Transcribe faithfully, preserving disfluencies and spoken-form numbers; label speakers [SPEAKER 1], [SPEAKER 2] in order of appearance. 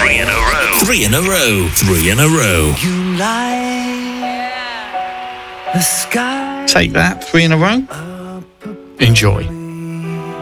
[SPEAKER 1] Three in a row. Three in a row. Three in a row.
[SPEAKER 2] You light the sky.
[SPEAKER 3] Take that, three in a row. Enjoy.